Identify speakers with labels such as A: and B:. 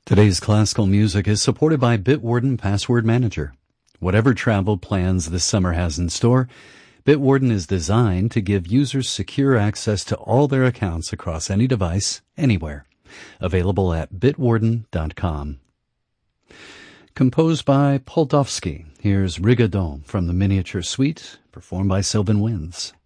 A: Today's classical music is supported by Bitwarden Password Manager. Whatever travel plans this summer has in store, Bitwarden is designed to give users secure access to all their accounts across any device, anywhere. Available at bitwarden.com. Composed by Poldovsky, here's Rigaudon from the Miniature Suite, performed by Sylvan Winds.